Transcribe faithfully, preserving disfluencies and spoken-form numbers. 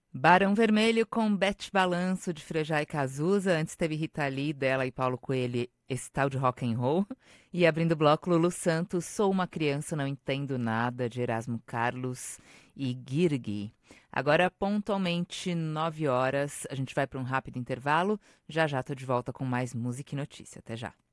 Barão Vermelho com Bete Balanço de Frejá e Cazuza. Antes teve Rita Lee, dela e Paulo Coelho, esse tal de rock and roll. E abrindo o bloco, Lulu Santos, Sou uma Criança, Não Entendo Nada, de Erasmo Carlos e Guirgui. Agora, pontualmente, nove horas, a gente vai para um rápido intervalo. Já já tô de volta com mais música e notícia. Até já.